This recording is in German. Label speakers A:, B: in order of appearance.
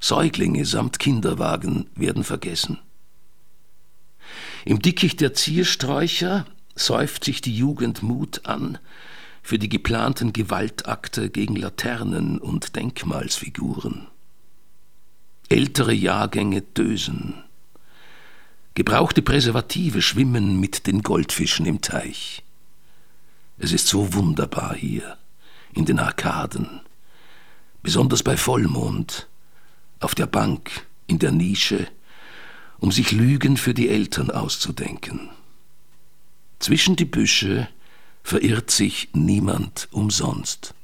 A: Säuglinge samt Kinderwagen werden vergessen. Im Dickicht der Ziersträucher säuft sich die Jugend Mut an für die geplanten Gewaltakte gegen Laternen und Denkmalsfiguren. Ältere Jahrgänge dösen. Gebrauchte Präservative schwimmen mit den Goldfischen im Teich. Es ist so wunderbar hier, in den Arkaden, besonders bei Vollmond, auf der Bank, in der Nische, um sich Lügen für die Eltern auszudenken. Zwischen die Büsche verirrt sich niemand umsonst.